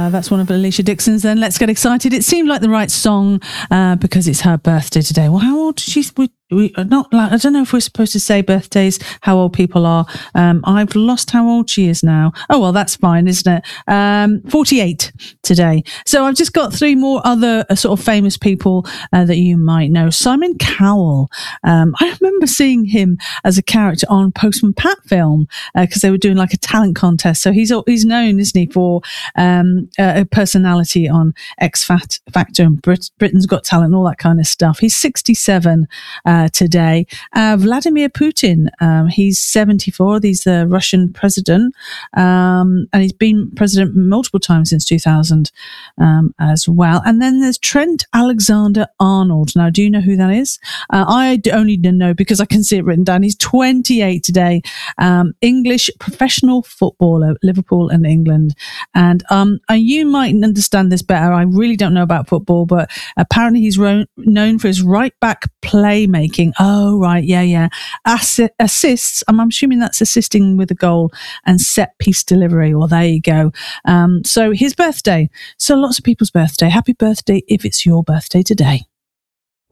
That's one of Alicia Dixon's. Then Let's Get Excited. It seemed like the right song because it's her birthday today. Well, how old is she? We are not like, I don't know if we're supposed to say birthdays, how old people are. I've lost how old she is now. Oh, well, that's fine, isn't it? 48 today. So I've just got three more other sort of famous people that you might know. Simon Cowell. I remember seeing him as a character on Postman Pat film because they were doing like a talent contest. So he's known, isn't he, for a personality on X Factor and Britain's Got Talent and all that kind of stuff. He's 67 today. Vladimir Putin, he's 74. He's the Russian president, and he's been president multiple times since 2000 as well. And then there's Trent Alexander-Arnold. Now, do you know who that is? I only know because I can see it written down. He's 28 today. English professional footballer, Liverpool and England. And you might understand this better. I really don't know about football, but apparently he's known for his right back playmaking. Oh, right. Yeah. Assists. I'm assuming that's assisting with a goal and set piece delivery. Well, there you go. So his birthday. So lots of people's birthday. Happy birthday if it's your birthday today.